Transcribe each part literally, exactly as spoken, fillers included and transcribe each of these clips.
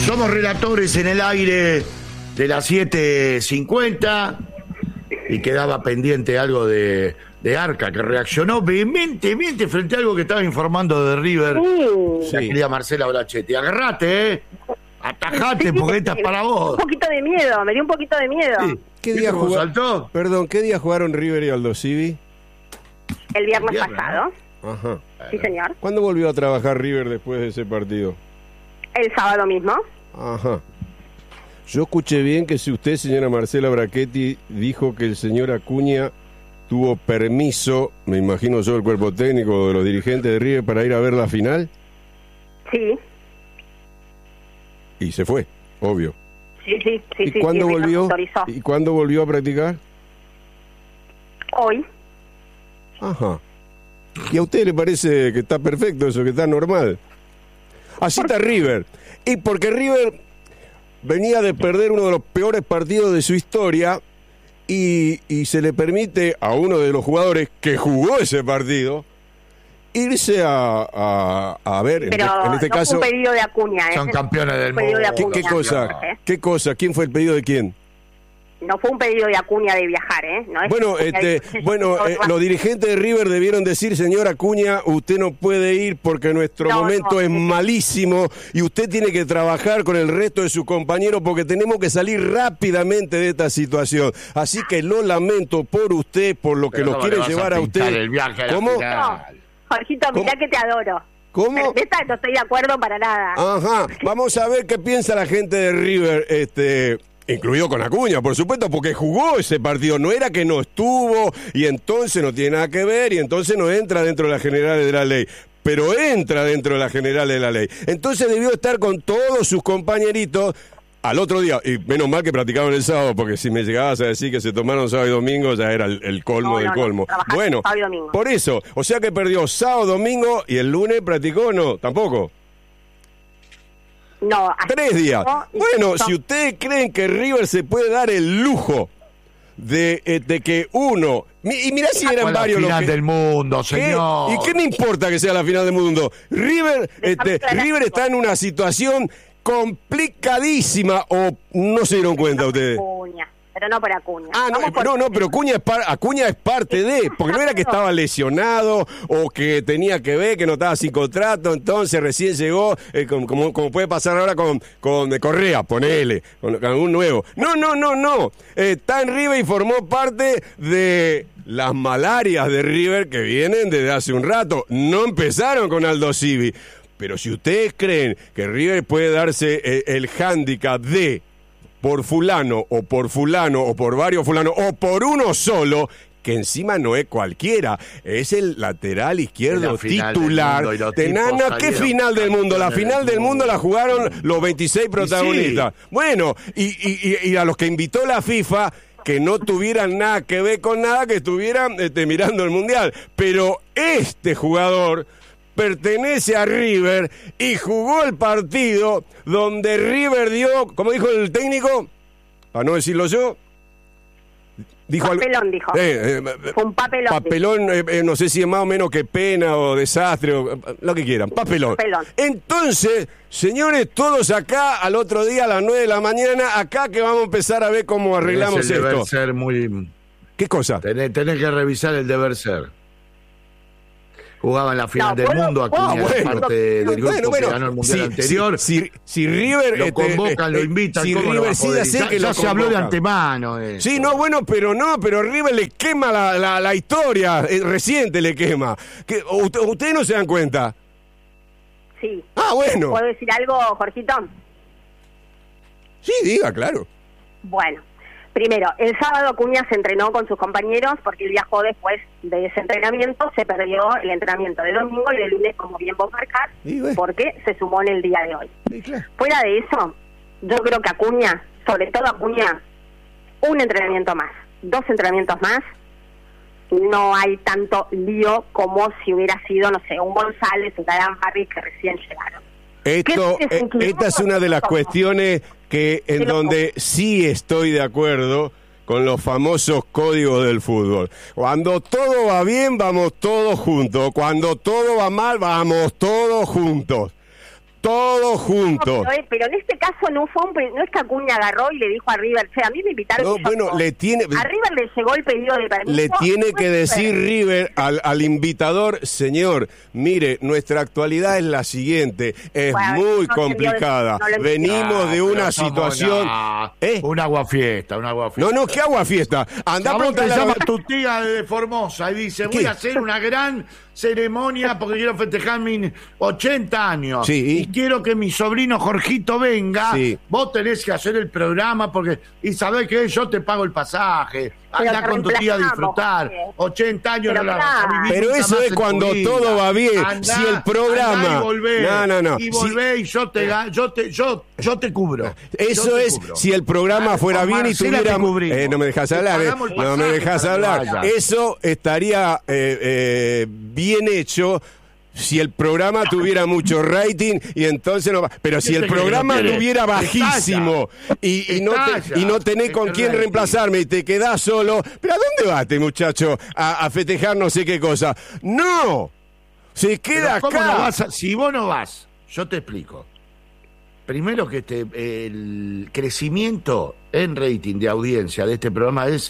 Somos relatores en el aire de las siete cincuenta y quedaba pendiente algo de, de Arca, que reaccionó vehementemente frente a algo que estaba informando de River. Sí. La querida Marcela Brachetti. Agarrate, ¿eh? Atajate, Sí, porque esta es para vos. Un poquito de miedo, me dio un poquito de miedo. Sí. ¿Qué día ¿Cómo jugaron? saltó? Perdón, ¿qué día jugaron River y Aldo Civi? El viernes Viernes, pasado. Ajá. Sí, señor. ¿Cuándo volvió a trabajar River después de ese partido? El sábado mismo. Ajá. Yo escuché bien que si usted, señora Marcela Brachetti, dijo que el señor Acuña tuvo permiso, me imagino yo, del cuerpo técnico de los dirigentes de River para ir a ver la final, Sí, y se fue, obvio. sí, sí, sí. ¿Y sí, cuándo sí, River volvió? autorizó. ¿Y cuándo volvió a practicar? Hoy. Ajá. ¿Y a usted le parece que está perfecto eso, que está normal? Así está River. Y porque River venía de perder uno de los peores partidos de su historia y, y se le permite a uno de los jugadores que jugó ese partido irse a, a, a ver, en, Pero en este no caso... fue un pedido de Acuña, ¿eh? Son campeones del Fue un pedido de mundo. ¿Qué, qué Acuña. cosa? ¿Eh? ¿Qué cosa? ¿Quién fue el pedido de quién? No fue un pedido de Acuña de viajar, ¿eh? No es Bueno, que Acuña este, dijo, bueno, "Yo eh, quiero los dirigentes de River debieron decir, señor Acuña, usted no puede ir porque nuestro No, momento no, es sí. malísimo y usted tiene que trabajar con el resto de sus compañeros porque tenemos que salir rápidamente de esta situación. Así que lo lamento por usted, por lo que Pero lo ¿cómo quiere le vas a llevar a pintar usted. el viaje a la ¿Cómo? final? No, Jorgito, mirá ¿Cómo? que te adoro. ¿Cómo? Pero esta no estoy de acuerdo para nada. Ajá, vamos a ver qué piensa la gente de River, este, incluido con Acuña, por supuesto, porque jugó ese partido, no era que no estuvo y entonces no tiene nada que ver y entonces no entra dentro de las generales de la ley, pero entra dentro de las generales de la ley. Entonces debió estar con todos sus compañeritos al otro día, y menos mal que practicaron el sábado, porque si me llegabas a decir que se tomaron sábado y domingo, ya era el, el colmo No, del no, no, colmo. trabajaste Bueno, sábado y domingo. por eso, o sea que perdió sábado, domingo y el lunes practicó, no, tampoco. No, así Tres días. no, y Bueno, son- si ustedes creen que River se puede dar el lujo de, eh, de que uno... mi- Y mirá si eran Fue la varios los final que... del mundo, ¿Qué? señor. ¿Y qué me importa que sea la final del mundo? River, este, aclarar River algo. está en una situación complicadísima, o no se dieron cuenta ustedes. Acuña, pero no por Acuña. Ah, no, Vamos por- no, no, pero Acuña es, par- Acuña es parte de, porque no era que estaba lesionado o que tenía que ver, que no estaba sin contrato, entonces recién llegó, eh, como, como, como puede pasar ahora con, con eh, Correa, ponele, con, con algún nuevo. No, no, no, no. Eh, está en River y formó parte de las malarias de River que vienen desde hace un rato. No empezaron con Aldo Civi. Pero si ustedes creen que River puede darse el, el hándicap de por fulano o por fulano o por varios fulanos o por uno solo, que encima no es cualquiera, es el lateral izquierdo La final titular del mundo y los de tipos Nana. ¿Qué salieron final del mundo? La campeones final del del mundo la mundo. jugaron los veintiséis protagonistas. Bueno, y, y, y, y a los que invitó la FIFA, que no tuvieran nada que ver con nada, que estuvieran este, mirando el Mundial. Pero este jugador pertenece a River y jugó el partido donde River dio, como dijo el técnico, para no decirlo yo, dijo algo- Papelón, dijo. Eh, eh, Fue un papelón. papelón, eh, eh, no sé si es más o menos que pena o desastre, o, eh, lo que quieran, papelón. Papelón. Entonces, señores, todos acá, al otro día a las nueve de la mañana, acá que vamos a empezar a ver cómo arreglamos Tenés el deber esto. ser muy... ¿Qué cosa? Tenés, tenés que revisar el deber ser. Jugaba en la final No, del bueno, mundo, Acuña ah, era bueno. parte del grupo Bueno, bueno, que ganó el Mundial si- anterior. Si, si, si River... Lo este, convocan, eh, lo invitan, si ¿cómo no va River a sí poder ya sé ir? Ya- que ya lo se habló de convocan. antemano eso. Sí, no, bueno, pero no, pero River le quema la, la, la historia, eh, reciente le quema. Que, o usted- ¿Ustedes no se dan cuenta? Sí. Ah, bueno. ¿Puedo decir algo, Jorgito? Sí, diga, claro. Bueno, primero, el sábado Acuña se entrenó con sus compañeros porque él viajó después de ese entrenamiento, se perdió el entrenamiento de domingo y de lunes, como bien vos marcás, Y bueno. porque se sumó en el día de hoy. Sí, claro. Fuera de eso, yo creo que Acuña, sobre todo Acuña, un entrenamiento más, dos entrenamientos más, no hay tanto lío como si hubiera sido, no sé, un González, un Adán Barry que recién llegaron. Esto, ¿Qué eh, desequilibrio? esta es una de las cuestiones que en Pero- donde sí estoy de acuerdo con los famosos códigos del fútbol. Cuando todo va bien, vamos todos juntos. Cuando todo va mal, vamos todos juntos. Todo junto. No, pero, pero en este caso no fue un, no es que Acuña agarró y le dijo a River, che, a mí me invitaron. No, bueno, yo, le tiene... A River le llegó el pedido de permiso. Le tiene que decir River al, al invitador, señor, mire, nuestra actualidad es la siguiente, es bueno, muy no complicada. No Venimos Ah, de una pero somos situación... una- ¿Eh? Un aguafiesta, un aguafiesta. No, no, ¿qué agua fiesta? Anda a A vos te preguntarle a llama la- tu tía de Formosa y dice, ¿Qué? voy a hacer una gran ceremonia porque quiero festejar mis ochenta años. Sí. Y quiero que mi sobrino Jorgito venga. Sí. Vos tenés que hacer el programa porque... Y sabés que yo te pago el pasaje. Pero Anda te con tu tía a reemplazamos, disfrutar. Jorge. ochenta años Pero no la vas a claro. vivir Pero nunca eso más es en tu cuando vida. todo va bien. Andá, Si el programa- andá y volvé. No, no, no. Y Si- volvé y yo te, ga- yo te, yo, yo te cubro. Eso Yo te es cubro. si el programa Ah, fuera con bien y Marcela te tuviera... cubrimos. Eh, no me dejas Te hablar, eh. pagamos el No me pasaje dejas para que hablar. vayas. Eso estaría eh, eh, bien hecho si el programa tuviera mucho rating y entonces no va. Pero si ¿Qué el te crees que programa no tiene? tuviera bajísimo y, y no te, Estalla. y no tenés con Este quién rating. reemplazarme y te quedás solo, ¿pero a dónde vas este muchacho a, a festejar no sé qué cosa? ¡No! Se queda Pero ¿cómo acá. no vas a- si vos no vas, yo te explico. Primero que este, el crecimiento en rating de audiencia de este programa es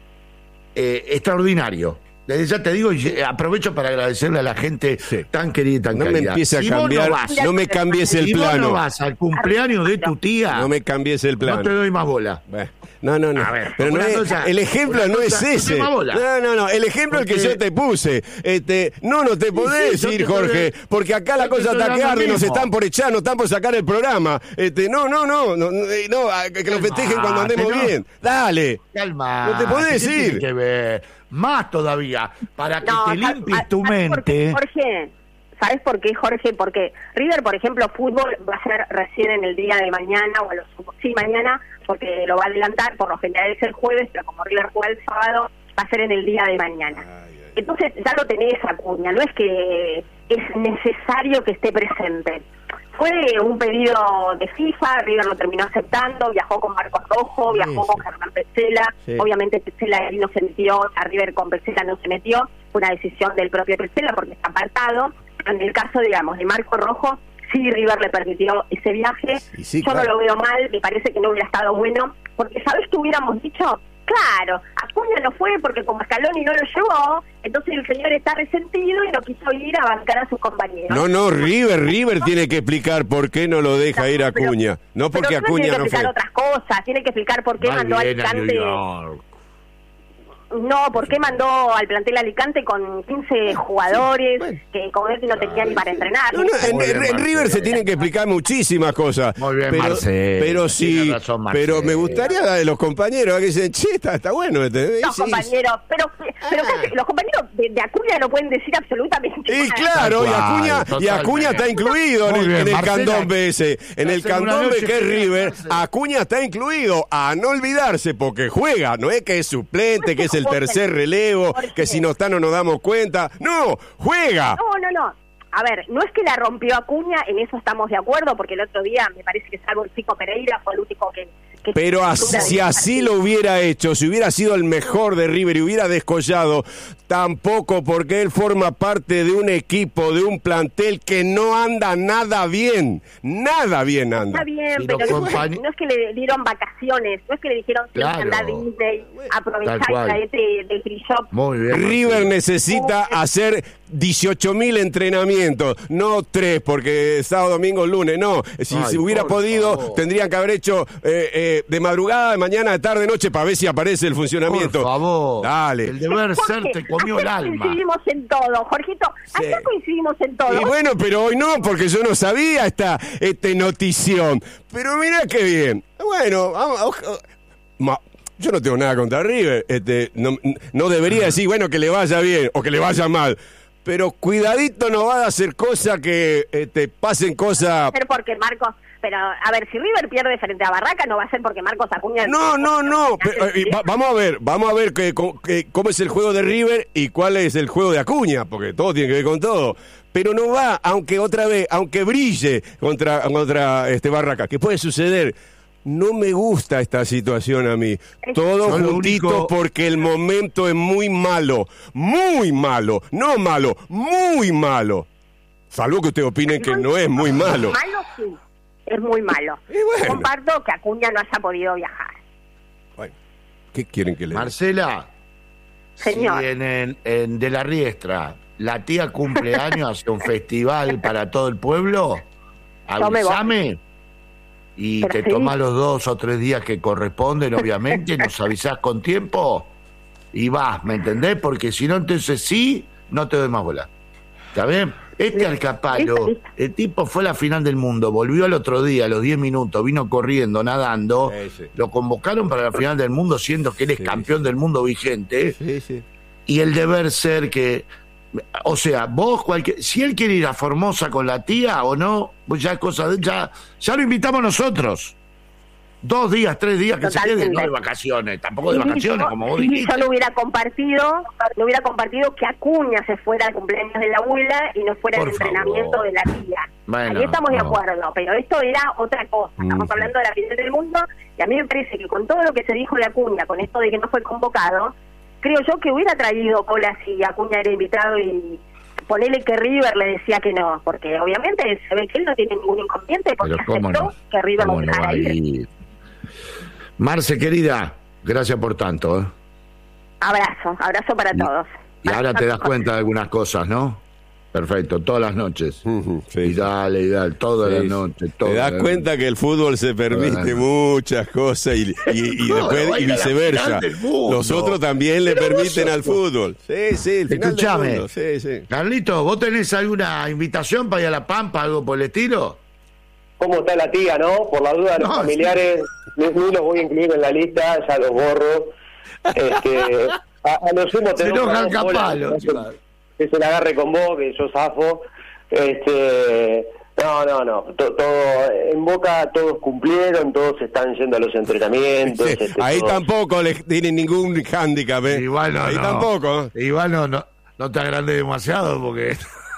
eh, extraordinario. Desde ya te digo, y eh, aprovecho para agradecerle a la gente Sí. tan querida y tan No me querida. empiece a Si vos cambiar, no vas, no me cambies el si vos no plano. vas al cumpleaños de tu tía, No me cambies el no plano. te doy más bola. Bueno, no, no, no. A ver, pero no una es- cosa- el ejemplo una no es cosa- ese. última bola. No, no, no. El ejemplo es el que Porque- yo te puse. Este, no, no te podés sí, yo ir, te Jorge, podés- porque acá la yo te cosa estoy está que dando arde, lo nos mismo. están por echar, nos están por sacar el programa. Este, no, no, no, no, no, eh, no, a- que lo festejen cuando andemos Calmate, ¿no? bien. Dale. Calma. No te podés ¿qué ir. tiene que ver? Más todavía, para que No, te ¿sabes- limpies tu ¿sabes por qué, mente. Jorge, ¿sabes por qué, Jorge? Porque River, por ejemplo, fútbol va a ser recién en el día de mañana, o a los, sí, mañana, porque lo va a adelantar, por lo general es el jueves, pero como River juega el sábado, va a ser en el día de mañana. Entonces ya lo tenés, Acuña, no es que es necesario que esté presente. Fue un pedido de FIFA, River lo terminó aceptando, viajó con Marcos Rojo, viajó Sí, con sí. Germán Petzela, Sí. obviamente Petzela ahí no se metió, a River con Petzela no se metió, fue una decisión del propio Petzela porque está apartado. En el caso, digamos, de Marcos Rojo, sí River le permitió ese viaje, Sí, sí, yo claro. no lo veo mal, me parece que no hubiera estado bueno, porque ¿sabes qué hubiéramos dicho? Claro, Acuña no fue porque como Scaloni no lo llevó, entonces el señor está resentido y no quiso ir a bancar a sus compañeros. No, no, River, River tiene que explicar por qué no lo deja ir a Pero- Acuña. No porque pero River Acuña tiene que no explicar fue. otras cosas, tiene que explicar por qué Va mandó a bien a New Alicante. York. No, ¿por qué mandó al plantel Alicante con quince jugadores Bueno. que como él no tenía ni para entrenar? No, no, en, Muy bien, en- en Marcelo. River se tienen que explicar muchísimas cosas. Muy bien, pero, Marcelo. pero sí, Tiene razón, Marcelo. pero me gustaría la de los compañeros que dicen, che, está, está bueno este. Los Sí, compañeros, pero, pero Ah. casi- los compañeros de, de Acuña no pueden decir absolutamente Y nada. claro, y Tal cual, Acuña, y totalmente. Acuña está incluido en Muy el, bien, en el Marcela, candombe ese. En el hace una candombe noche que es que River, Marcela. Acuña está incluido. A no olvidarse, porque juega. No es que es suplente, que es el tercer relevo, ¿Por qué? que si no está no nos damos cuenta. No, juega. No, no, no. A ver, no es que la rompió Acuña, en eso estamos de acuerdo, porque el otro día me parece que salvo el Chico Pereira fue el único que... que Pero así- si así lo hubiera hecho, si hubiera sido el mejor de River y hubiera descollado, tampoco, porque él forma parte de un equipo, de un plantel que no anda nada bien. Nada bien anda. Está bien, Si pero los no, es- compañ- no es que le dieron vacaciones, no es que le dijeron que Claro. anda a Disney, aprovechar Tal cual. y traerte del free shop. Muy bien. River Marcelo. necesita hacer dieciocho mil entrenamientos, no tres, porque sábado, domingo, lunes, no. Si, Ay, si hubiera por podido, favor. tendrían que haber hecho eh, eh, de madrugada, de mañana, de tarde, de noche, para ver si aparece el funcionamiento. Por favor. Dale. El deber ser Jorge, te comió el ayer alma. coincidimos en todo, Jorgito, Sí. ayer coincidimos en todo. Y bueno, pero hoy no, porque yo no sabía esta, esta notición. Pero mira qué bien. Bueno, vamos, oj- ma- yo no tengo nada contra River. Este, no, no debería decir, bueno, que le vaya bien o que le vaya mal. Pero cuidadito no va a hacer cosas que este, pasen cosas... ser porque Marcos, pero a ver, si River pierde frente a Barraca no va a ser porque Marcos Acuña... No, no, no. Pero, eh, va- vamos a ver, vamos a ver que, co- que- cómo es el juego de River y cuál es el juego de Acuña, porque todo tiene que ver con todo. Pero no va, aunque otra vez, aunque brille contra, contra este Barraca, que puede suceder. No me gusta esta situación a mí. Todos Yo lo juntitos único- porque el momento es muy malo. Muy malo. No malo, muy malo. Salvo que usted opine que no es muy malo. Malo sí, es muy malo. Y bueno. Comparto que Acuña no haya podido viajar. Bueno, ¿qué quieren que le diga? Marcela, Señor. si en, en, en De la Riestra la tía cumpleaños hace un festival para todo el pueblo, Yo me voy. avísame y Pero te sí. tomás los dos o tres días que corresponden, obviamente, nos avisás con tiempo y vas, ¿me entendés? Porque si no, entonces sí, no te doy más bola. ¿Está bien? Este Alcapalo, Listo, listo. el tipo fue a la final del mundo, volvió al otro día a los diez minutos, vino corriendo, nadando, Sí, sí. lo convocaron para la final del mundo siendo que él es Sí, campeón del mundo vigente, Sí, sí. y el deber ser que, o sea, vos, cualquier, si él quiere ir a Formosa con la tía o no, pues ya es cosa de, ya, ya lo invitamos nosotros. Dos días, tres días que Totalmente. se quede, no de vacaciones, tampoco de Y vacaciones, yo- como vos y dijiste. yo no hubiera compartido, no hubiera compartido que Acuña se fuera al cumpleaños de la abuela y no fuera Por al entrenamiento favor. de la tía. Bueno, Ahí estamos de no. acuerdo, pero esto era otra cosa. Estamos Ujú. hablando de la final del mundo y a mí me parece que con todo lo que se dijo de Acuña, con esto de que no fue convocado, creo yo que hubiera traído cola si Acuña era invitado y ponele que River le decía que no, porque obviamente se ve que él no tiene ningún inconveniente porque Pero cómo aceptó no, que River cómo lo no va dejara a ir. ir. Marce, querida, gracias por tanto, ¿eh? Abrazo, abrazo para Y- todos. Y ahora te das cuenta de algunas cosas, ¿no? Perfecto, todas las noches. Ujú, sí, Y sí. dale, y dale, todas Sí, las sí. noches. Te todas das las cuenta que el fútbol se permite Bueno. muchas cosas y, y, y No, después vaya y la viceversa. final del mundo. Los otros también le Pero permiten vos al sos- fútbol. Sí, sí, el final Escuchame. del mundo. Sí, sí. Carlito, ¿vos tenés alguna invitación para ir a La Pampa, algo por el estilo? ¿Cómo está la tía, no? Por la duda de los No, familiares, ni, ni los voy a incluir en la lista, ya los borro. Este, a, a lo sumo Se tenemos enoja que el dar bola, Capalo, ¿no? claro. Que se la agarre con vos, que yo zafo. Este, no, no, no. To- todo, en Boca todos cumplieron, todos están yendo a los entrenamientos. Sí, este, ahí todos- tampoco le tienen ningún hándicap, ¿eh? Igual no, ahí no. tampoco. ¿eh? Igual no, no, no te agrandes demasiado porque...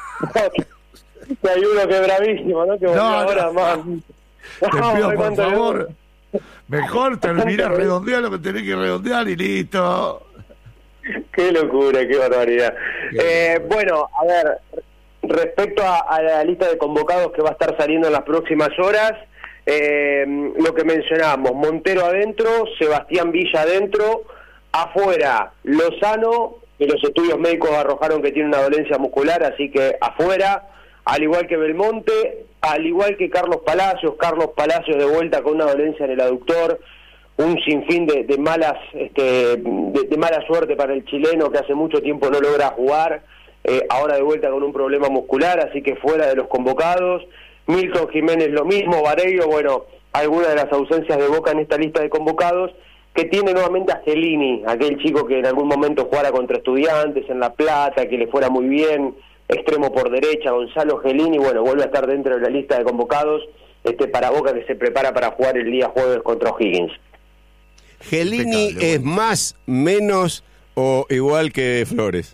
Hay uno que es bravísimo, ¿no? Que volvió No, no. ahora más. Te No, pido, me por cuento que- favor, mejor termina, redondear lo que tenés que redondear y listo. Qué locura, qué barbaridad. Eh, bueno, a ver, respecto a, a la lista de convocados que va a estar saliendo en las próximas horas, eh, lo que mencionábamos, Montero adentro, Sebastián Villa adentro, afuera Lozano, que los estudios médicos arrojaron que tiene una dolencia muscular, así que afuera, al igual que Belmonte, al igual que Carlos Palacios, Carlos Palacios de vuelta con una dolencia en el aductor, un sinfín de, de malas este, de, de mala suerte para el chileno que hace mucho tiempo no logra jugar, eh, ahora de vuelta con un problema muscular, así que fuera de los convocados. Milton Jiménez lo mismo, Vareiro, bueno, algunas de las ausencias de Boca en esta lista de convocados, que tiene nuevamente a Gelini, aquel chico que en algún momento jugara contra Estudiantes en La Plata, que le fuera muy bien, extremo por derecha, Gonzalo Gelini, bueno, vuelve a estar dentro de la lista de convocados este para Boca, que se prepara para jugar el día jueves contra O'Higgins. Gelini Impecable, es más, menos o igual que Flores.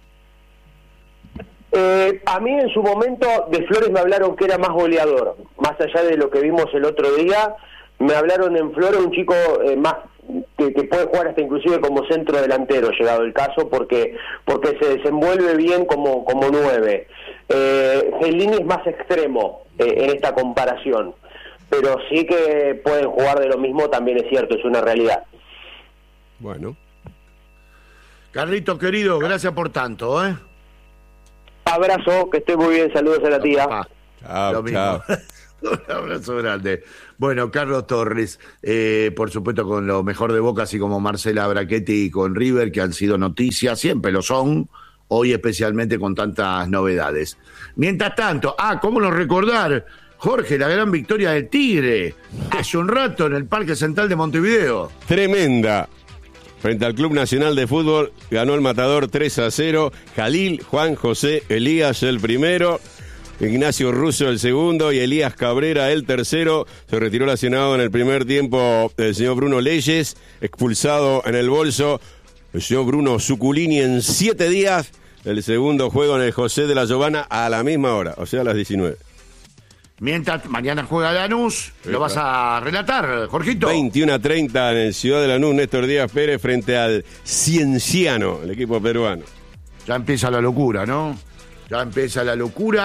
Eh, a mí en su momento de Flores me hablaron que era más goleador, más allá de lo que vimos el otro día, me hablaron en Flores un chico eh, más que, que puede jugar hasta inclusive como centro delantero, llegado el caso, porque porque se desenvuelve bien como como nueve. Eh, Gelini es más extremo eh, en esta comparación, pero sí que pueden jugar de lo mismo, también es cierto, es una realidad. Bueno. Carlito, querido, gracias por tanto, ¿eh? Abrazo, que esté muy bien, saludos a la tía. Papá. Chao, Lo mismo. chao. Un abrazo grande. Bueno, Carlos Torres, eh, por supuesto con lo mejor de Boca, así como Marcela Brachetti y con River, que han sido noticias, siempre lo son, hoy especialmente con tantas novedades. Mientras tanto, ah, cómo no recordar, Jorge, la gran victoria del Tigre, hace un rato en el Parque Central de Montevideo. Tremenda. Frente al Club Nacional de Fútbol, ganó el Matador tres a cero. Jalil, Juan José Elías el primero, Ignacio Russo el segundo y Elías Cabrera el tercero. Se retiró lesionado en el primer tiempo el señor Bruno Leyes, expulsado en el bolso el señor Bruno Zuculini en siete días. El segundo juego en el José de la Giovana a la misma hora, o sea a las diecinueve. Mientras mañana juega Lanús, lo vas a relatar, Jorgito. veintiuno a treinta en el Ciudad de Lanús, Néstor Díaz Pérez frente al Cienciano, el equipo peruano. Ya empieza la locura, ¿no? Ya empieza la locura.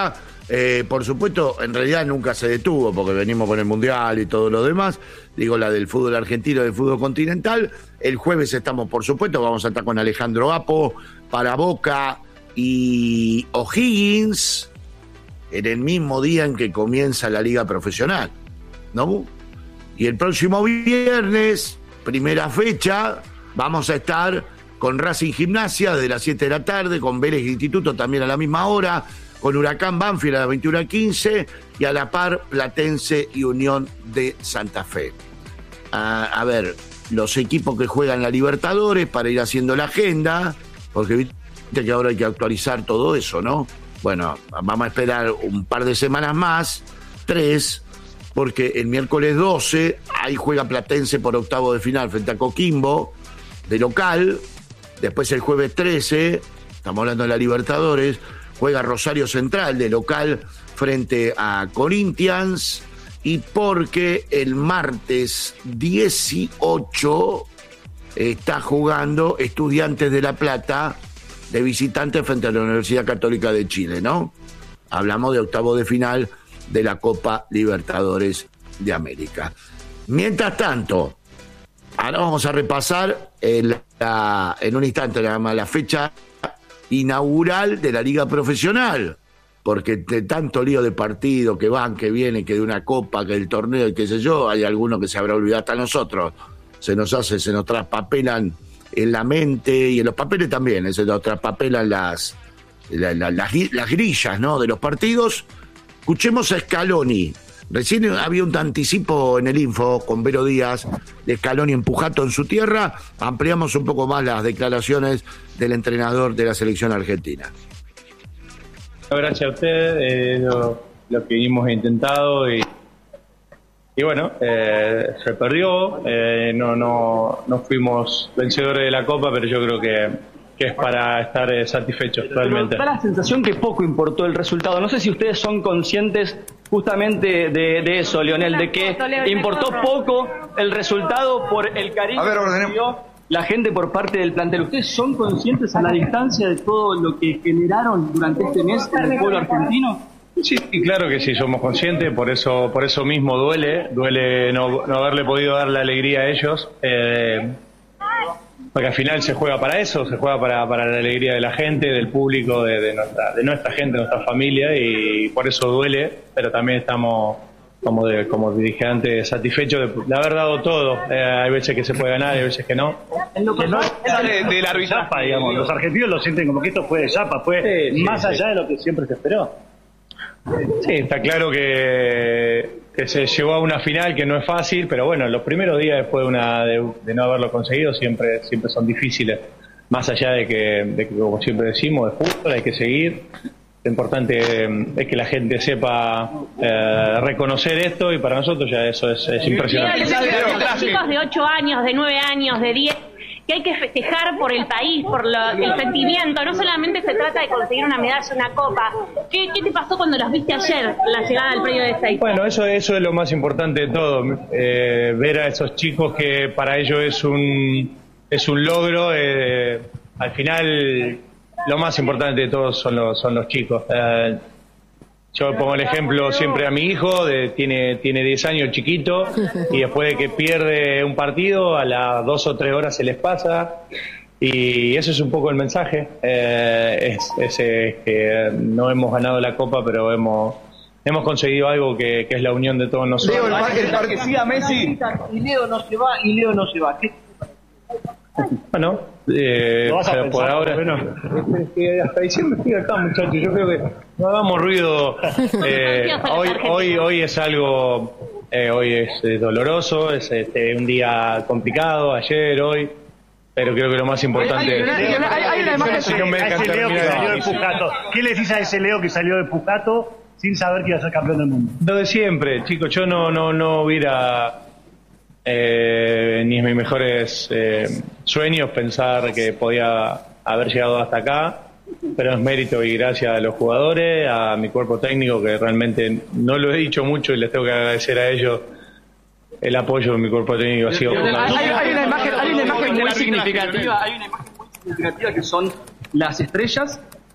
eh, por supuesto, en realidad nunca se detuvo porque venimos con el Mundial y todo lo demás. Digo, la del fútbol argentino, del fútbol continental. El jueves estamos, por supuesto, vamos a estar con Alejandro Apo para Boca y O'Higgins en el mismo día en que comienza la liga profesional, ¿no? Y el próximo viernes, primera fecha, vamos a estar con Racing Gimnasia desde las siete de la tarde, con Vélez Instituto también a la misma hora, con Huracán Banfield a las veintiuna quince y a la par Platense y Unión de Santa Fe. A, a ver, los equipos que juegan la Libertadores para ir haciendo la agenda, porque viste que ahora hay que actualizar todo eso, ¿no? Bueno, vamos a esperar un par de semanas más, tres, porque el miércoles doce, ahí juega Platense por octavo de final frente a Coquimbo, de local. Después el jueves trece, estamos hablando de la Libertadores, juega Rosario Central de local frente a Corinthians. Y porque el martes dieciocho está jugando Estudiantes de La Plata de visitante frente a la Universidad Católica de Chile, ¿no? Hablamos de octavo de final de la Copa Libertadores de América. Mientras tanto, ahora vamos a repasar el, la, en un instante nada más la fecha inaugural de la Liga Profesional, porque de tanto lío de partido que van, que vienen, que de una copa, que del torneo y qué sé yo, hay alguno que se habrá olvidado, hasta nosotros se nos hace, se nos traspapelan en la mente y en los papeles también, se nos traspapelan las, la, la, las, las grillas, ¿no?, de los partidos. Escuchemos a Scaloni. Recién había un anticipo en el info con Vero Díaz de Scaloni en Pujato en su tierra. Ampliamos un poco más las declaraciones del entrenador de la selección argentina. Gracias a usted, eh, lo, lo que hemos intentado y, y bueno, eh, se perdió, eh, no, no, no fuimos vencedores de la Copa, pero yo creo que, que es para estar eh, satisfechos realmente. Da la sensación que poco importó el resultado. No sé si ustedes son conscientes justamente de, de eso, Lionel, de que importó poco el resultado por el cariño que dio la gente por parte del plantel. ¿Ustedes son conscientes a la distancia de todo lo que generaron durante este mes en el pueblo argentino? Sí, claro que sí, somos conscientes, por eso por eso mismo duele, duele no, no haberle podido dar la alegría a ellos, eh, porque al final se juega para eso, se juega para, para la alegría de la gente, del público, de, de, nuestra, de nuestra gente, de nuestra familia, y por eso duele, pero también estamos, como, de, como dije antes, satisfechos de, de haber dado todo. Eh, hay veces que se puede ganar, hay veces que no. En lo que no de, de la chapa, digamos, los argentinos lo sienten como que esto fue de chapa, fue sí, más sí, allá sí. de lo que siempre se esperó. Sí, está claro que, que se llegó a una final que no es fácil, pero bueno, los primeros días después de, una, de, de no haberlo conseguido siempre siempre son difíciles. Más allá de que, de que, como siempre decimos, de fútbol hay que seguir. Lo importante es que la gente sepa eh, reconocer esto, y para nosotros ya eso es, es impresionante. Los chicos de ocho años, de nueve años, de diez... que hay que festejar por el país, por lo, el sentimiento. No solamente se trata de conseguir una medalla, una copa. ¿Qué, qué te pasó cuando los viste ayer, la llegada del premio de Seiza? Bueno, eso, eso es lo más importante de todo. Eh, ver a esos chicos que para ellos es un, es un logro. Eh, al final, lo más importante de todos son los, son los chicos. Eh, Yo pongo el ejemplo siempre a mi hijo, de, tiene tiene diez años, chiquito, y después de que pierde un partido, a las dos o tres horas se les pasa, y eso es un poco el mensaje. Eh, es, es, es que no hemos ganado la Copa, pero hemos hemos conseguido algo que, que es la unión de todos nosotros. Leo, el, el, el que siga Messi, y Leo no se va, y Leo no se va. ¿Qué? Bueno, eh, vas a por pensar, ahora, bueno. es que hasta diciembre estoy acá, muchachos. Yo creo que no hagamos ruido. Eh, hoy, hoy, hoy es algo, eh, hoy es eh, doloroso, es este, un día complicado, ayer, hoy, pero creo que lo más importante es. Hay una imagen de ese Leo que salió de Pujato. ¿Qué le decís a ese Leo que salió de Pujato sin saber que iba a ser campeón del mundo? Lo de siempre, chicos. Yo no, no, no hubiera. Eh, ni en mis mejores eh, sueños pensar que podía haber llegado hasta acá, pero es mérito y gracias a los jugadores, a mi cuerpo técnico, que realmente no lo he dicho mucho y les tengo que agradecer a ellos el apoyo de mi cuerpo técnico. Ha sido hay, hay, hay una imagen, hay una imagen muy significativa, hay una imagen muy significativa que son las estrellas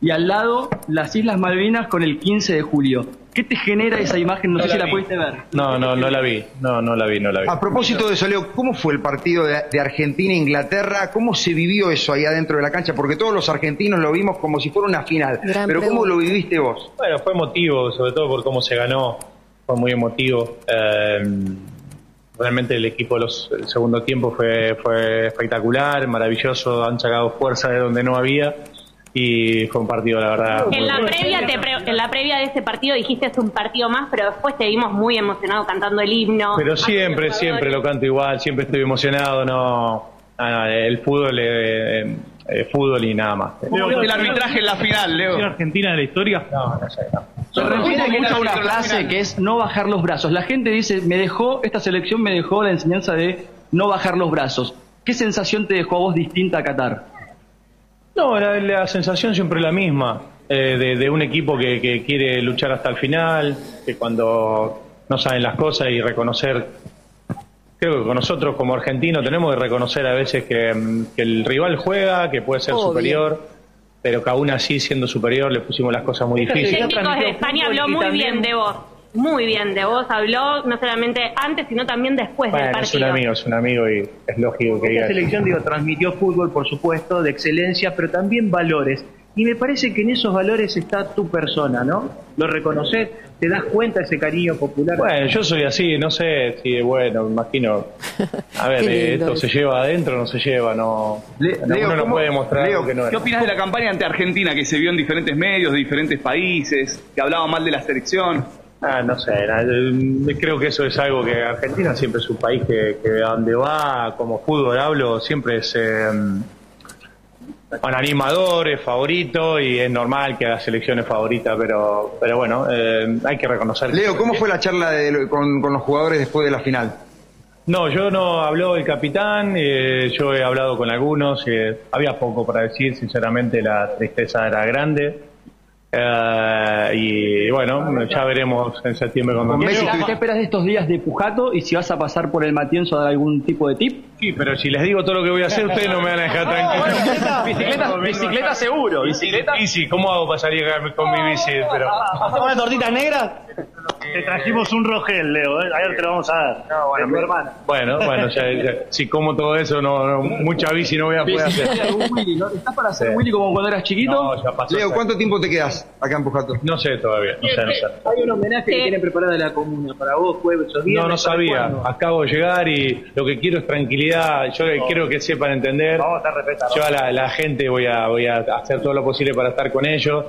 y al lado las Islas Malvinas con el quince de julio. ¿Qué te genera esa imagen? No, no sé si la pudiste ver. No, no, no la vi. No, no la vi, no la vi. A propósito de eso, Leo, ¿cómo fue el partido de, de Argentina e Inglaterra? ¿Cómo se vivió eso ahí adentro de la cancha? Porque todos los argentinos lo vimos como si fuera una final. Gran Pero pregunta. ¿Cómo lo viviste vos? Bueno, fue emotivo, sobre todo por cómo se ganó. Fue muy emotivo. Eh, realmente el equipo de los, el segundo tiempo fue, fue espectacular, maravilloso. Han sacado fuerza de donde no había. Y fue un partido, la verdad. En la, previa te pre- en la previa de ese partido dijiste es un partido más, pero después te vimos muy emocionado cantando el himno. Pero siempre, siempre lo canto igual, siempre estoy emocionado, no, no el fútbol es eh, eh, fútbol y nada más. Leo, el arbitraje en la final, Leo. ¿En Argentina de la historia? No, no sé, no. Se refiere mucho a una frase que es no bajar los brazos. La gente dice, me dejó, esta selección me dejó la enseñanza de no bajar los brazos. ¿Qué sensación te dejó a vos distinta a Qatar? No, la, la sensación siempre es la misma, eh, de, de un equipo que, que quiere luchar hasta el final, que cuando no saben las cosas y reconocer, creo que con nosotros como argentinos tenemos que reconocer a veces que, que el rival juega, que puede ser Obvio. superior, pero que aún así siendo superior le pusimos las cosas muy difíciles. El técnico de España habló muy bien de vos. Muy bien de vos, habló no solamente antes, sino también después bueno, del partido. Es un amigo, es un amigo y es lógico que diga. Esta selección, digo, transmitió fútbol, por supuesto, de excelencia, pero también valores. Y me parece que en esos valores está tu persona, ¿no? ¿Lo reconoces? ¿Te das cuenta de ese cariño popular? Bueno, yo soy así, no sé si, bueno, me imagino. A ver, eh, esto se lleva adentro, no se lleva, no. Le, no Leo, uno no puede mostrar Leo, algo que no es. ¿Qué opinas de la campaña ante Argentina que se vio en diferentes medios, de diferentes países, que hablaba mal de la selección? Ah, no sé, creo que eso es algo que Argentina siempre es un país que, que a donde va, como fútbol hablo, siempre es eh, un animador, es favorito y es normal que la selección es favorita, pero pero bueno, eh, hay que reconocer. Leo, ¿cómo fue la charla de, con, con los jugadores después de la final? No, yo no habló el capitán, eh, yo he hablado con algunos, eh, había poco para decir, sinceramente la tristeza era grande. Uh, y bueno, ya veremos en septiembre cuando ¿Qué, ¿Qué esperas de estos días de Pujato y si vas a pasar por el Matienzo a dar algún tipo de tip? Sí, pero si les digo todo lo que voy a hacer, ustedes no me van a dejar tranquilo. No, bueno, bicicleta, bicicleta seguro. Bicicleta. Bici, ¿cómo hago para salir con mi bici? Pero... ¿Hacemos una tortita negra? Te trajimos un Rogel, Leo, ¿eh? Ayer te lo vamos a dar. No, bueno, mi hermana. Bueno, bueno, ya, ya, si como todo eso, no, no, mucha bici no voy a poder hacer. Willy, ¿no? ¿Estás para hacer sí. Willy como cuando eras chiquito? No, ya pasó. Leo, ¿cuánto tiempo te quedas acá en Pujato? No sé todavía, no sé, no sé. Hay un homenaje sí. que tiene preparada la comuna para vos, jueves, esos días. No, no sabía. Acabo de llegar y lo que quiero es tranquilidad. Yo no. quiero que sepan entender. Vamos a estar respetados. Yo a la, la gente voy a, voy a hacer todo lo posible para estar con ellos.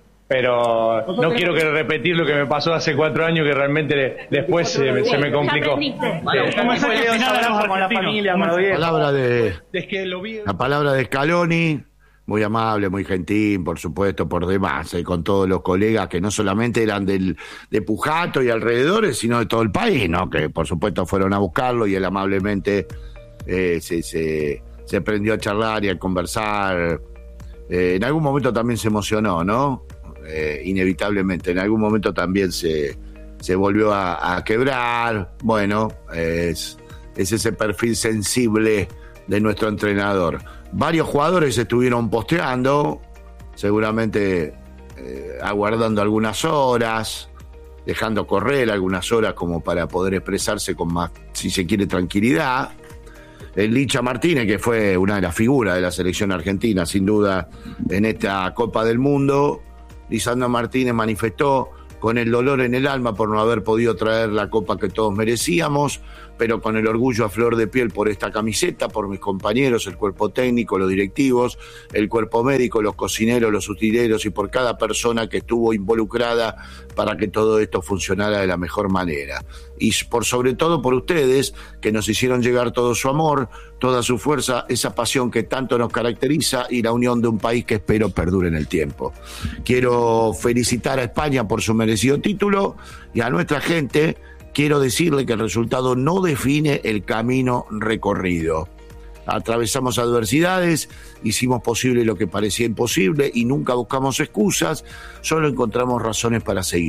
Pero no quiero que repetir lo que me pasó hace cuatro años, que realmente después se, me, se me complicó. ¿Cómo fue Leo? Hablamos con la familia, con la palabra de, la palabra de Scaloni, muy amable, muy gentil, por supuesto, por demás, eh, con todos los colegas que no solamente eran del, de Pujato y alrededores, sino de todo el país, ¿no? Que por supuesto fueron a buscarlo y él amablemente eh, se, se, se prendió a charlar y a conversar. Eh, en algún momento también se emocionó, ¿no? Eh, inevitablemente, en algún momento también se, se volvió a, a quebrar. Bueno, es, es ese perfil sensible de nuestro entrenador. Varios jugadores estuvieron posteando, seguramente eh, aguardando algunas horas, dejando correr algunas horas como para poder expresarse con más, si se quiere, tranquilidad. El Licha Martínez, que fue una de las figuras de la selección argentina, sin duda, en esta Copa del Mundo. Lisandro Martínez manifestó con el dolor en el alma por no haber podido traer la copa que todos merecíamos, pero con el orgullo a flor de piel por esta camiseta, por mis compañeros, el cuerpo técnico, los directivos, el cuerpo médico, los cocineros, los utileros y por cada persona que estuvo involucrada para que todo esto funcionara de la mejor manera. Y por sobre todo por ustedes, que nos hicieron llegar todo su amor, toda su fuerza, esa pasión que tanto nos caracteriza y la unión de un país que espero perdure en el tiempo. Quiero felicitar a España por su merecido título y a nuestra gente quiero decirle que el resultado no define el camino recorrido. Atravesamos adversidades, hicimos posible lo que parecía imposible y nunca buscamos excusas, solo encontramos razones para seguir.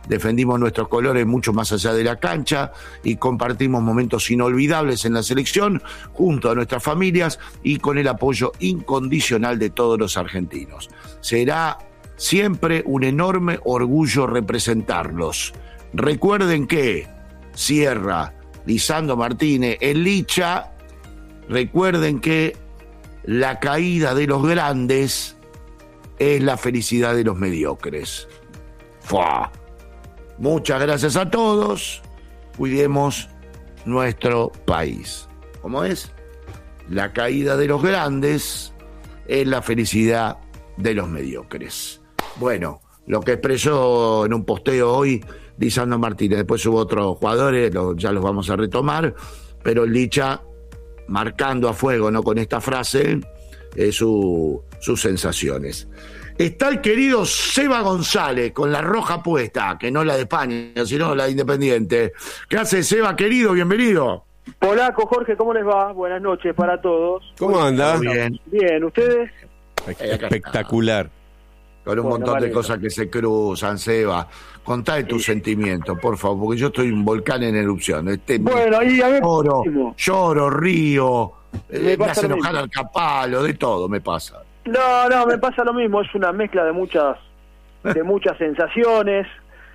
defendimos nuestros colores mucho más allá de la cancha y compartimos momentos inolvidables en la selección junto a nuestras familias y con el apoyo incondicional de todos los argentinos. Será siempre un enorme orgullo representarlos. Recuerden que cierra Lisandro Martínez, el Licha. Recuerden que la caída de los grandes es la felicidad de los mediocres. ¡Fua! Muchas gracias a todos. Cuidemos nuestro país. ¿Cómo es? La caída de los grandes es la felicidad de los mediocres. Bueno, lo que expresó en un posteo hoy Lisandro Martínez. Después hubo otros jugadores, lo, ya los vamos a retomar, pero el Licha marcando a fuego, ¿no?, con esta frase eh, su, sus sensaciones. Está el querido Seba González con la roja puesta, que no la de España, sino la de Independiente. ¿Qué hace, Seba, querido? Bienvenido. Polaco, Jorge, ¿cómo les va? Buenas noches para todos. ¿Cómo anda? Bien. Bien, ¿ustedes? Espectacular. Con un Bueno, montón vale. de cosas que se cruzan, Seba. Contá de tus sí. sentimientos, por favor, porque yo estoy un volcán en erupción. Este, Bueno, y a mí lloro, lloro, río, me, eh, me hace enojar mismo. al capalo, de todo me pasa. No, no, me pasa lo mismo. Es una mezcla de muchas, de muchas sensaciones.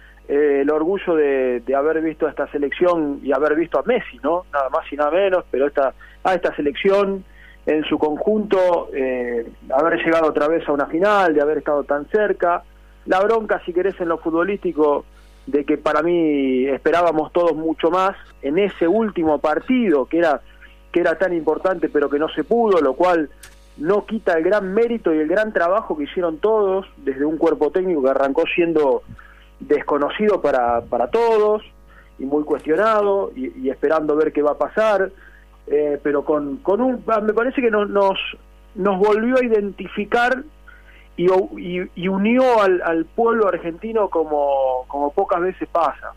Eh, el orgullo de, de haber visto a esta selección y haber visto a Messi, ¿no? Nada más y nada menos, pero esta, a esta selección en su conjunto, eh, haber llegado otra vez a una final, de haber estado tan cerca. La bronca, si querés, en lo futbolístico, de que para mí esperábamos todos mucho más en ese último partido, que era, que era tan importante, pero que no se pudo, lo cual no quita el gran mérito y el gran trabajo que hicieron todos, desde un cuerpo técnico que arrancó siendo desconocido para, para todos, y muy cuestionado, y, y esperando ver qué va a pasar, eh, pero con, con un, me parece que nos, nos, nos volvió a identificar y, y, y unió al, al pueblo argentino como, como pocas veces pasa.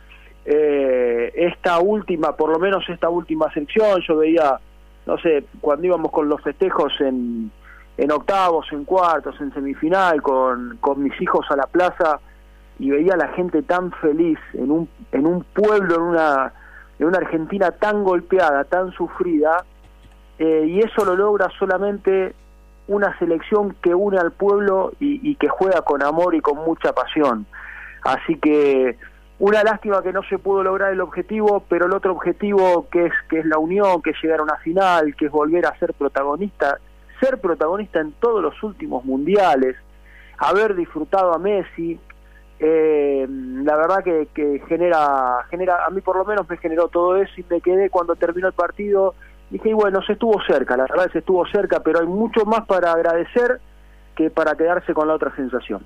Eh, esta última, por lo menos esta última sección, yo veía, no sé, cuando íbamos con los festejos en, en octavos, en cuartos, en semifinal, con, con mis hijos a la plaza, y veía a la gente tan feliz en un, en un pueblo, en una, en una Argentina tan golpeada, tan sufrida, eh, y eso lo logra solamente una selección que une al pueblo y, y que juega con amor y con mucha pasión. Así que una lástima que no se pudo lograr el objetivo, pero el otro objetivo que es que es la unión, que es llegar a una final, que es volver a ser protagonista, ser protagonista en todos los últimos mundiales, haber disfrutado a Messi, eh, la verdad que, que genera, genera, a mí por lo menos me generó todo eso, y me quedé cuando terminó el partido, dije, y bueno, se estuvo cerca, la verdad se estuvo cerca, pero hay mucho más para agradecer que para quedarse con la otra sensación.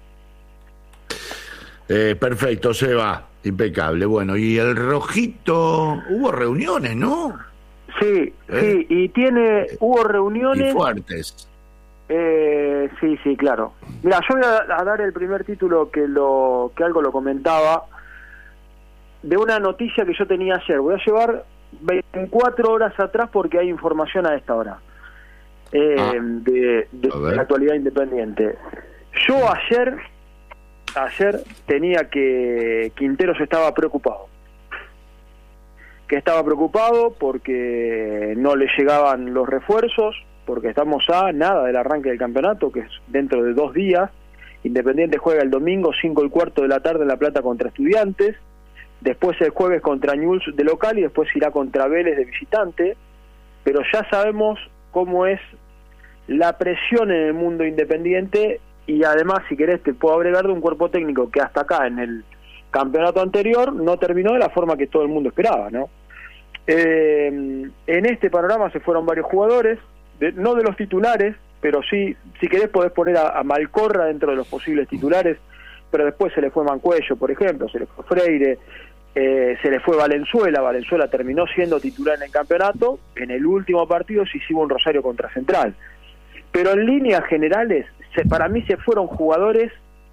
Eh, perfecto, Seba, impecable. Bueno, y el Rojito, hubo reuniones, ¿no? Sí, ¿Eh? sí, y tiene, hubo reuniones... Y fuertes. Eh, sí, sí, claro. Mira, yo voy a, a dar el primer título que lo que algo lo comentaba, de una noticia que yo tenía ayer. Voy a llevar veinticuatro horas atrás porque hay información a esta hora eh, ah, de, de, de la actualidad independiente. Yo ayer... Ayer tenía que Quinteros estaba preocupado. Que estaba preocupado porque no le llegaban los refuerzos, porque estamos a nada del arranque del campeonato, que es dentro de dos días. Independiente juega el domingo, cinco y cuarto de la tarde en La Plata contra Estudiantes. Después el jueves contra Newell's de local y después irá contra Vélez de visitante. Pero ya sabemos cómo es la presión en el mundo independiente. Y además, si querés, te puedo agregar de un cuerpo técnico que hasta acá, en el campeonato anterior, no terminó de la forma que todo el mundo esperaba, ¿no? Eh, en este panorama se fueron varios jugadores, de, no de los titulares, pero sí, si querés podés poner a, a Malcorra dentro de los posibles titulares, pero después se le fue Mancuello, por ejemplo, se le fue Freire, eh, se le fue Valenzuela, Valenzuela terminó siendo titular en el campeonato, en el último partido se hicimos un Rosario contra Central. Pero en líneas generales, se, para mí se fueron jugadores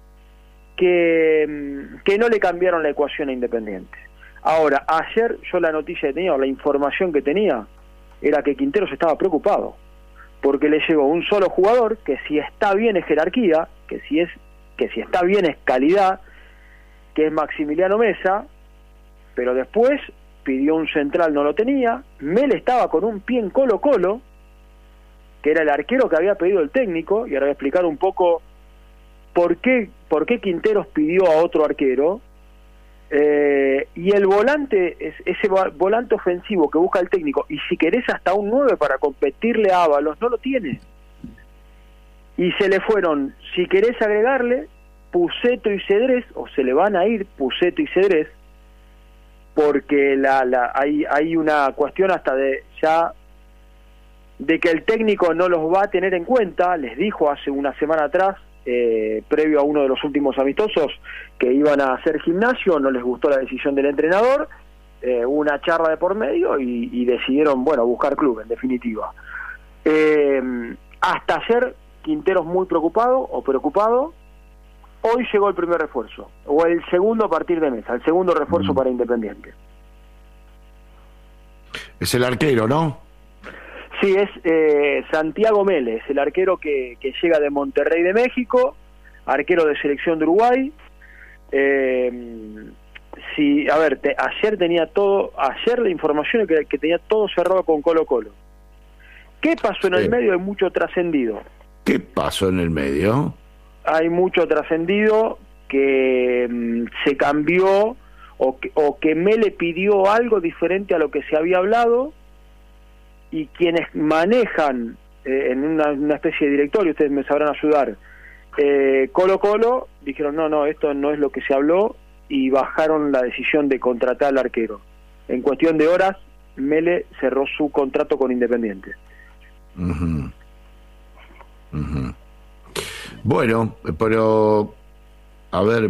que, que no le cambiaron la ecuación a Independiente. Ahora, ayer yo la noticia que tenía, o la información que tenía, era que Quinteros estaba preocupado, porque le llegó un solo jugador, que si está bien es jerarquía, que si, es, que si está bien es calidad, que es Maximiliano Mesa, pero después pidió un central, no lo tenía. Mel estaba con un pie en Colo Colo, que era el arquero que había pedido el técnico, y ahora voy a explicar un poco por qué, por qué Quinteros pidió a otro arquero. Eh, y el volante, es, ese volante ofensivo que busca el técnico, y si querés hasta un nueve para competirle a Ábalos, no lo tiene. Y se le fueron, si querés agregarle, Puceto y Cedrés, o se le van a ir Puceto y Cedrés, porque la, la, hay, hay una cuestión hasta de ya de que el técnico no los va a tener en cuenta. Les dijo hace una semana atrás, eh, previo a uno de los últimos amistosos, que iban a hacer gimnasio, no les gustó la decisión del entrenador, eh, hubo una charla de por medio y, y decidieron, bueno, buscar club, en definitiva. Eh, hasta ayer, Quinteros muy preocupado o preocupado. Hoy llegó el primer refuerzo, o el segundo a partir de Mesa, el segundo refuerzo mm. para Independiente. Es el arquero, ¿no? Sí, es eh, Santiago Mélez, el arquero que, que llega de Monterrey de México, arquero de selección de Uruguay. Eh, sí, a ver, te, ayer tenía todo, ayer la información es que, que tenía todo cerrado con Colo Colo. ¿Qué pasó en sí. el medio? Hay mucho trascendido. ¿Qué pasó en el medio? Hay mucho trascendido que mmm, se cambió o que, o que Mele pidió algo diferente a lo que se había hablado, y quienes manejan eh, en una, una especie de directorio, ustedes me sabrán ayudar, eh, Colo Colo, dijeron no, no, esto no es lo que se habló, y bajaron la decisión de contratar al arquero. En cuestión de horas, Mele cerró su contrato con Independiente. Uh-huh. Uh-huh. Bueno, pero a ver,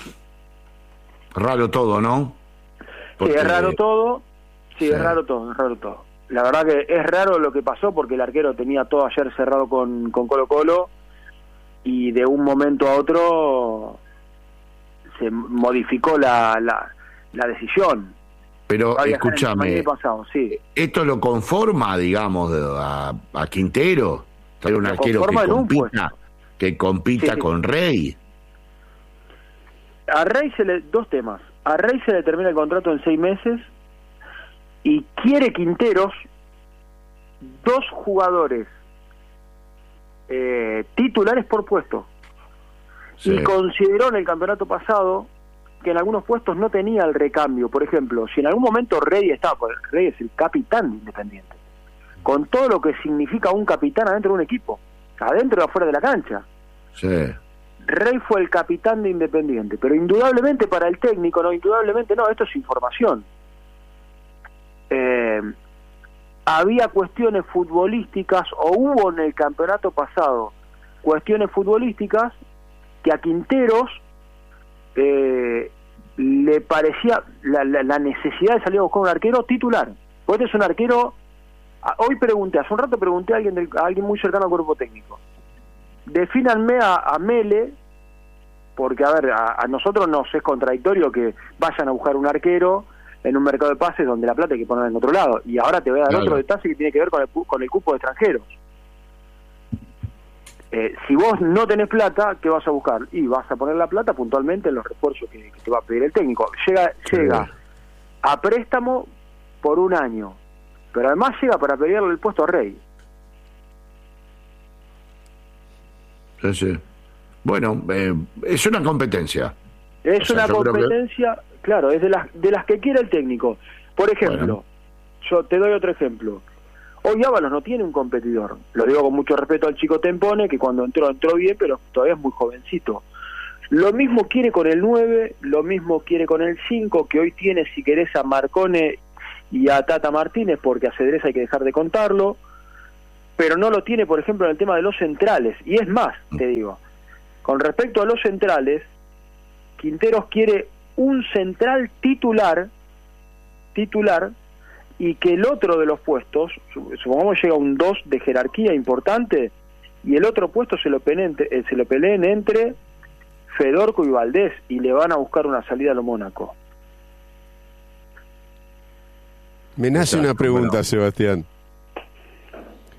raro todo, ¿no? Porque... Sí, es raro todo, sí, sí, es raro todo, es raro todo. La verdad que es raro lo que pasó, porque el arquero tenía todo ayer cerrado con, con Colo Colo, y de un momento a otro se modificó la, la, la decisión. Pero escúchame, pasado, sí. ¿esto lo conforma, digamos, a, a Quintero? Traer un arquero que compita, que compita sí, sí. con Rey. A Rey se le... Dos temas. A Rey se le termina el contrato en seis meses, y quiere Quinteros dos jugadores eh, titulares por puesto. Sí. Y consideró en el campeonato pasado que en algunos puestos no tenía el recambio. Por ejemplo, si en algún momento Rey estaba, pues Rey es el capitán de Independiente, con todo lo que significa un capitán adentro de un equipo, adentro y afuera de la cancha. Sí. Rey fue el capitán de Independiente, pero indudablemente para el técnico, no, indudablemente no, esto es información. Eh, había cuestiones futbolísticas, o hubo en el campeonato pasado cuestiones futbolísticas que a Quinteros eh, le parecía la, la, la necesidad de salir a buscar un arquero titular. Porque este es un arquero. Hoy pregunté, hace un rato pregunté a alguien, del, a alguien muy cercano al cuerpo técnico. Defínanme a, a Mele, porque a ver, a, a nosotros nos es contradictorio que vayan a buscar un arquero en un mercado de pases donde la plata hay que ponerla en otro lado. Y ahora te voy a dar claro. otro detalle que tiene que ver con el, con el cupo de extranjeros. Eh, si vos no tenés plata, ¿qué vas a buscar? Y vas a poner la plata puntualmente en los refuerzos que, que te va a pedir el técnico. Llega, llega a préstamo por un año, pero además llega para pelearle el puesto a Rey. Sí, sí. Bueno, eh, es una competencia. Es o sea, una competencia, que... claro, es de las de las que quiere el técnico. Por ejemplo, bueno. yo te doy otro ejemplo. Hoy Ábalos no tiene un competidor. Lo digo con mucho respeto al chico Tempone, que cuando entró, entró bien, pero todavía es muy jovencito. Lo mismo quiere con el nueve, lo mismo quiere con el cinco, que hoy tiene, si querés, a Marcone y a Tata Martínez, porque a Cedrés hay que dejar de contarlo, pero no lo tiene, por ejemplo, en el tema de los centrales. Y es más, te digo, con respecto a los centrales, Quinteros quiere un central titular, titular, y que el otro de los puestos, supongamos llega un dos de jerarquía importante, y el otro puesto se lo peleen, se lo peleen entre Fedorco y Valdés, y le van a buscar una salida a lo Mónaco. Me nace Exacto, una pregunta, bueno. Sebastián.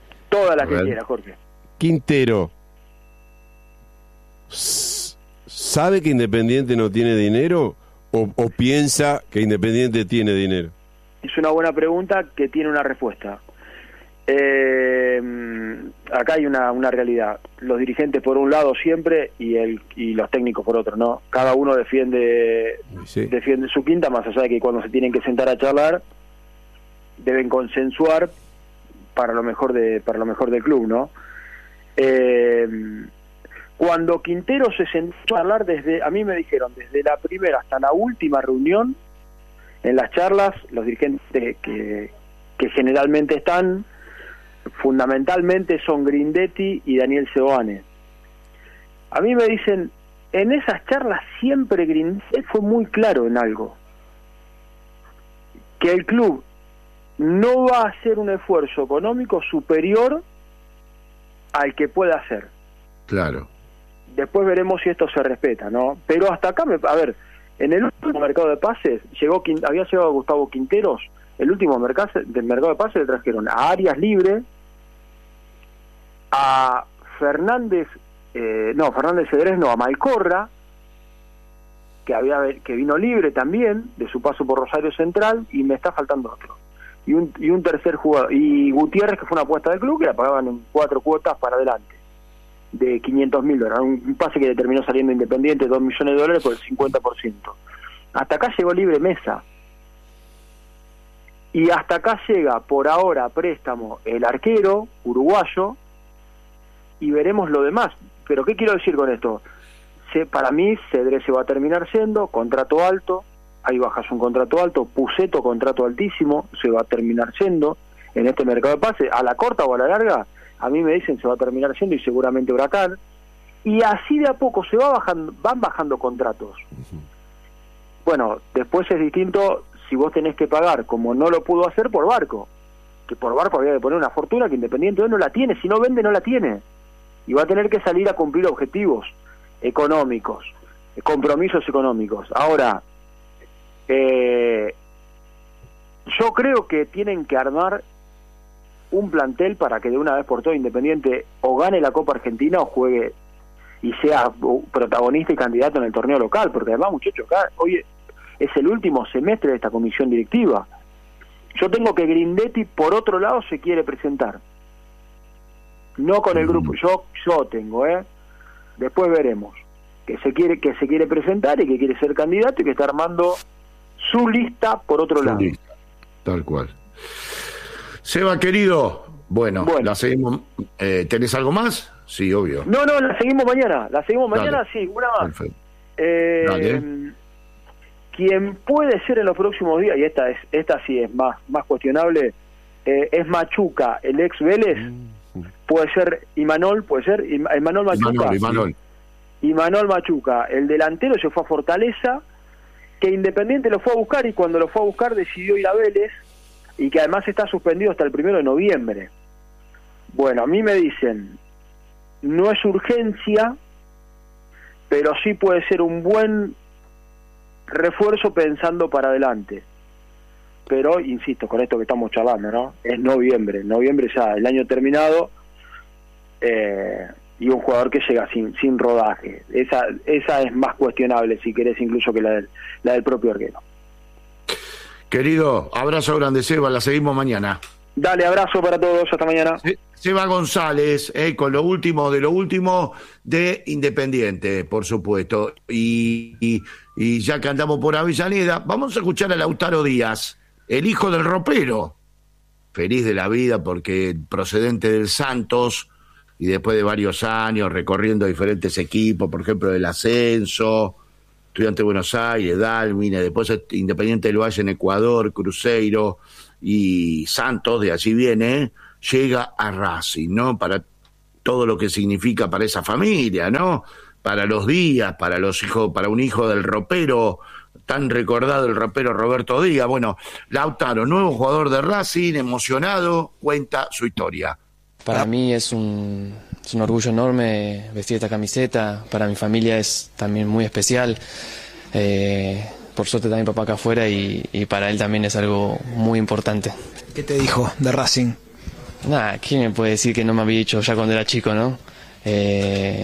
Toda la que quiera, Jorge. Quintero, ¿sabe sabe que Independiente no tiene dinero o, o piensa que Independiente tiene dinero? Es una buena pregunta que tiene una respuesta. Eh, acá hay una, una realidad. Los dirigentes por un lado siempre y el y los técnicos por otro, ¿no? Cada uno defiende sí. defiende su quinta, más allá de que cuando se tienen que sentar a charlar deben consensuar para lo mejor de para lo mejor del club, ¿no? Eh, cuando Quintero se sentó a hablar, desde a mí me dijeron desde la primera hasta la última reunión, en las charlas, los dirigentes que, que generalmente están, fundamentalmente son Grindetti y Daniel Seoane. A mí me dicen, en esas charlas siempre Grindetti fue muy claro en algo, que el club no va a hacer un esfuerzo económico superior al que pueda hacer. Claro. Después veremos si esto se respeta, ¿no? Pero hasta acá, me, a ver, en el último mercado de pases llegó había llegado Gustavo Quinteros. El último mercado del mercado de pases le trajeron a Arias libre, a Fernández, eh, no, Fernández Cedrés, no, a Malcorra, que había que vino libre también de su paso por Rosario Central, y me está faltando otro. Y un, y un tercer jugador, y Gutiérrez, que fue una apuesta del club, que la pagaban en cuatro cuotas para adelante, de quinientos mil dólares, un pase que le terminó saliendo Independiente, dos millones de dólares por el cincuenta por ciento. Hasta acá llegó libre Mesa. Y hasta acá llega, por ahora, a préstamo el arquero uruguayo, y veremos lo demás. Pero ¿qué quiero decir con esto? Se, para mí, Cedrés se va a terminar siendo, contrato alto, ahí bajas un contrato alto, Puceto, contrato altísimo, se va a terminar siendo, en este mercado de pases, a la corta o a la larga, a mí me dicen se va a terminar siendo, y seguramente Huracán, y así de a poco se va bajando, van bajando contratos. Bueno, después es distinto si vos tenés que pagar, como no lo pudo hacer, por Barco, que por Barco había que poner una fortuna que Independiente hoy no la tiene, si no vende no la tiene, y va a tener que salir a cumplir objetivos económicos, compromisos económicos. Ahora, eh, yo creo que tienen que armar un plantel para que de una vez por todas Independiente o gane la Copa Argentina o juegue y sea protagonista y candidato en el torneo local, porque además, muchachos, acá hoy es el último semestre de esta comisión directiva. Yo tengo que Grindetti, por otro lado, se quiere presentar, no con el grupo, yo yo tengo, eh después veremos, que se quiere que se quiere presentar y que quiere ser candidato y que está armando su lista por otro lado. Lista. Tal cual. Seba, querido, bueno, bueno. la seguimos. Eh, ¿Tenés algo más? Sí, obvio. No, no, la seguimos mañana. La seguimos mañana, Dale. sí, una más. Eh, Dale. Quien puede ser en los próximos días, y esta es esta sí es más más cuestionable, eh, es Machuca, el ex Vélez. Mm. Puede ser Imanol, puede ser Imanol Machuca. Imanol, Imanol. Imanol Machuca, el delantero se fue a Fortaleza, que Independiente lo fue a buscar, y cuando lo fue a buscar decidió ir a Vélez, y que además está suspendido hasta el primero de noviembre. Bueno, a mí me dicen, no es urgencia, pero sí puede ser un buen refuerzo pensando para adelante. Pero, insisto, con esto que estamos charlando, ¿no? Es noviembre, noviembre ya, el año terminado, eh, y un jugador que llega sin sin rodaje. Esa esa es más cuestionable, si querés, incluso que la del, la del propio arquero. Querido, abrazo grande, Seba, la seguimos mañana. Dale, abrazo para todos, hasta mañana. Seba González, eh, con lo último de lo último de Independiente, por supuesto. Y, y, y ya que andamos por Avellaneda, vamos a escuchar a Lautaro Díaz, el hijo del ropero. Feliz de la vida porque procedente del Santos, y después de varios años recorriendo diferentes equipos, por ejemplo, del Ascenso, Estudiante de Buenos Aires, Dálmine, después Independiente del Valle en Ecuador, Cruzeiro y Santos, de allí viene, llega a Racing, ¿no? Para todo lo que significa para esa familia, ¿no? Para los Díaz, para los hijos, para un hijo del ropero, tan recordado el ropero Roberto Díaz. Bueno, Lautaro, nuevo jugador de Racing, emocionado, cuenta su historia. Para mí es un, es un orgullo enorme vestir esta camiseta. Para mi familia es también muy especial. Eh, por suerte está mi papá acá afuera y, y para él también es algo muy importante. ¿Qué te dijo de Racing? Nada, ¿quién me puede decir que no me había dicho ya cuando era chico, no? Eh,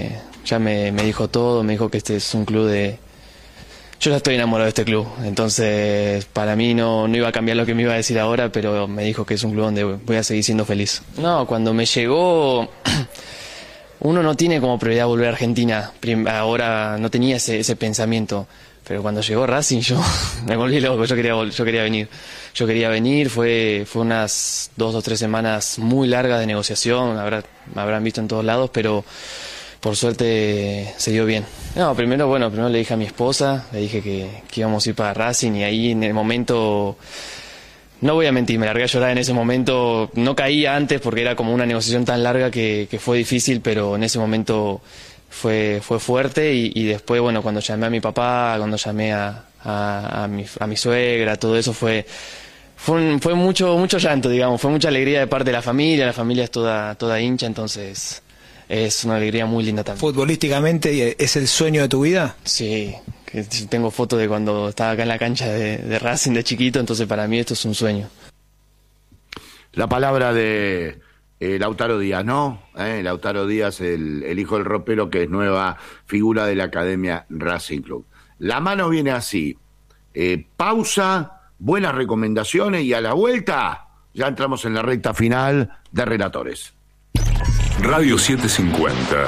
ya me, me dijo todo, me dijo que este es un club de... Yo ya estoy enamorado de este club, entonces para mí no, no iba a cambiar lo que me iba a decir ahora, pero me dijo que es un club donde voy a seguir siendo feliz. No, cuando me llegó, uno no tiene como prioridad volver a Argentina, ahora no tenía ese, ese pensamiento, pero cuando llegó Racing yo me volví loco, yo quería, yo quería venir. Yo quería venir, fue, fue unas dos o tres semanas muy largas de negociación, habrá, me habrán visto en todos lados, pero... por suerte se dio bien. No, primero, bueno, primero le dije a mi esposa, le dije que, que íbamos a ir para Racing y ahí en el momento, no voy a mentir, me largué a llorar en ese momento, no caía antes porque era como una negociación tan larga que, que fue difícil, pero en ese momento fue, fue fuerte y, y después, bueno, cuando llamé a mi papá, cuando llamé a, a, a, mi, a mi suegra, todo eso fue... Fue, un, fue mucho, mucho llanto, digamos, fue mucha alegría de parte de la familia, la familia es toda, toda hincha, entonces... es una alegría muy linda también. ¿Futbolísticamente es el sueño de tu vida? Sí, que tengo fotos de cuando estaba acá en la cancha de, de Racing de chiquito, entonces para mí esto es un sueño. La palabra de eh, Lautaro Díaz, ¿no? Eh, Lautaro Díaz, el, el hijo del ropero, que es nueva figura de la Academia Racing Club. La mano viene así, eh, pausa, buenas recomendaciones y a la vuelta ya entramos en la recta final de Relatores. Radio setecientos cincuenta.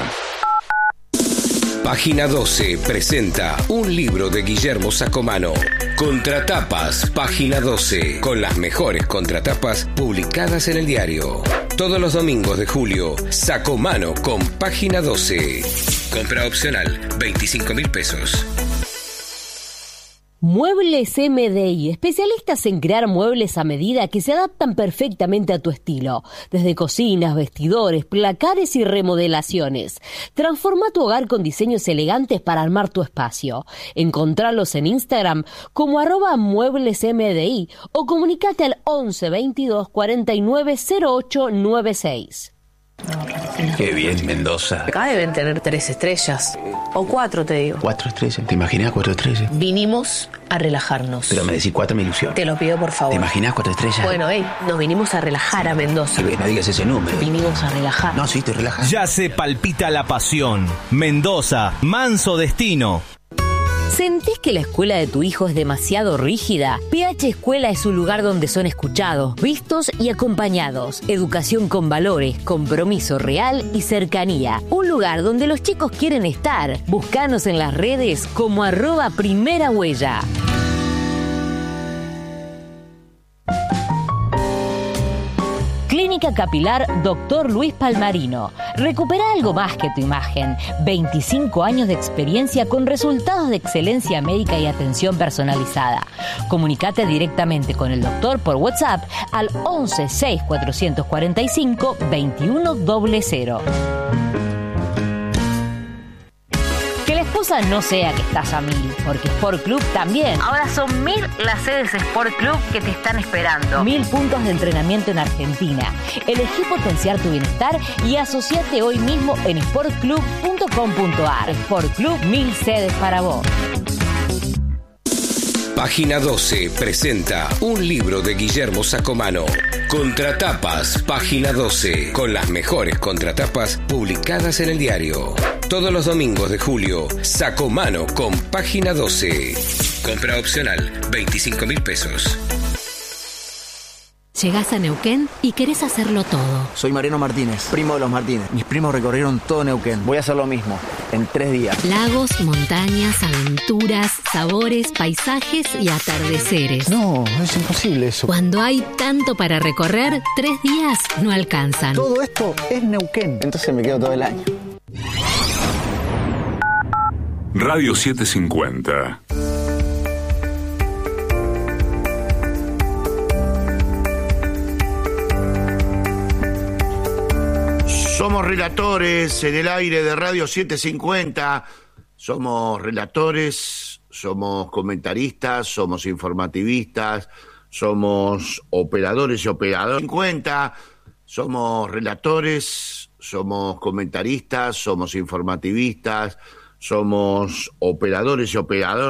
Página doce presenta un libro de Guillermo Sacomano. Contratapas, Página doce, con las mejores contratapas publicadas en el diario. Todos los domingos de julio, Sacomano con Página doce. Compra opcional, veinticinco mil pesos. Muebles M D I, especialistas en crear muebles a medida que se adaptan perfectamente a tu estilo. Desde cocinas, vestidores, placares y remodelaciones. Transforma tu hogar con diseños elegantes para armar tu espacio. Encontralos en Instagram como arroba muebles M D I o comunicate al once veintidós cuarenta y nueve cero ocho noventa y seis. Qué bien, Mendoza. Acá deben tener tres estrellas. O cuatro, te digo. Cuatro estrellas. ¿Te imaginas cuatro estrellas? Vinimos a relajarnos. Pero me decís cuatro, me ilusión. Te lo pido, por favor. ¿Te imaginas cuatro estrellas? Bueno, hey, nos vinimos a relajar a Mendoza. Sí, no digas ese número. Vinimos a relajar. No, sí, estoy relajado. Ya se palpita la pasión. Mendoza, manso destino. ¿Sentís que la escuela de tu hijo es demasiado rígida? P H Escuela es un lugar donde son escuchados, vistos y acompañados. Educación con valores, compromiso real y cercanía. Un lugar donde los chicos quieren estar. Búscanos en las redes como arroba primera huella. Clínica Capilar Doctor Luis Palmarino. Recupera algo más que tu imagen. veinticinco años de experiencia con resultados de excelencia médica y atención personalizada. Comunicate directamente con el doctor por WhatsApp al once seis cuatrocientos cuarenta y cinco veintiuno cero cero. Que la excusa no sea que estás a mil, porque Sport Club también. Ahora son mil las sedes Sport Club que te están esperando. Mil puntos de entrenamiento en Argentina. Elegí potenciar tu bienestar y asociate hoy mismo en sport club punto com punto a r. Sport Club, mil sedes para vos. Página doce presenta un libro de Guillermo Sacomano. Contratapas, Página doce, con las mejores contratapas publicadas en el diario. Todos los domingos de julio, Sacomano con Página doce. Compra opcional, veinticinco mil pesos. Llegás a Neuquén y querés hacerlo todo. Soy Mariano Martínez, primo de los Martínez. Mis primos recorrieron todo Neuquén. Voy a hacer lo mismo, en tres días. Lagos, montañas, aventuras, sabores, paisajes y atardeceres. No, es imposible eso. Cuando hay tanto para recorrer, tres días no alcanzan. Todo esto es Neuquén. Entonces me quedo todo el año. Radio setecientos cincuenta. Somos relatores en el aire de Radio setecientos cincuenta. Somos relatores, somos comentaristas, somos informativistas, somos operadores y operadores. cincuenta. Somos relatores, somos comentaristas, somos informativistas, somos operadores y operadores.